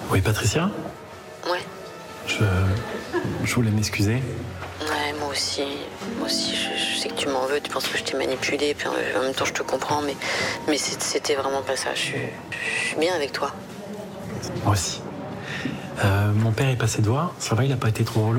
Oui, Patricia? Ouais. Je voulais m'excuser. Ouais, moi aussi. Je sais que tu m'en veux, tu penses que je t'ai manipulé, puis en même temps, je te comprends, mais c'était vraiment pas ça. Je suis bien avec toi. Moi aussi. Mon père est passé te voir, ça va, il a pas été trop relou?